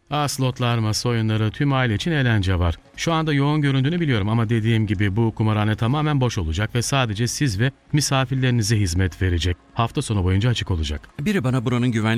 Slotlar, masa oyunları, tüm aile için eğlence var. Şu anda yoğun göründüğünü biliyorum ama dediğim gibi bu kumarhane tamamen boş olacak ve sadece siz ve misafirlerinize hizmet verecek. Hafta sonu boyunca açık olacak. Biri bana buranın güvenli